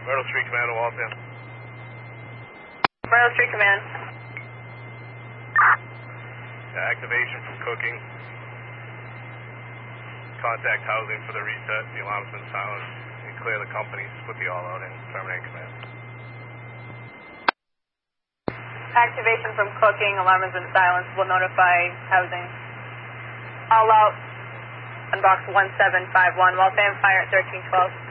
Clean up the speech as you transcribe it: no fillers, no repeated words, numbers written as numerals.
Myrtle Street Command to Waltham. Myrtle Street Command. Activation from cooking. Contact housing for the reset. The alarm's been silenced. And clear the company. Put the all out and terminate command. Activation from cooking. Alarm has been silenced. We'll notify housing. All out on box 1751. Waltham, fire at 1312.